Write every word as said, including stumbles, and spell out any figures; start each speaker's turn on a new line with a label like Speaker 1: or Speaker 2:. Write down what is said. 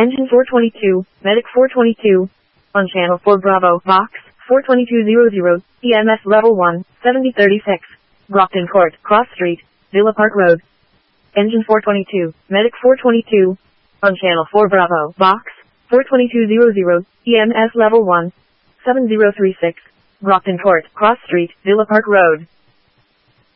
Speaker 1: Engine four twenty-two, Medic four twenty-two. On channel four Bravo, Box, four twenty-two hundred, E M S level one, seventy thirty-six. Brockton Court, Cross Street, Villa Park Road. Engine four twenty-two, Medic four twenty-two. On channel four Bravo, Box, four twenty-two hundred, E M S level one, seven zero three six. Brockton Court, Cross Street, Villa Park Road.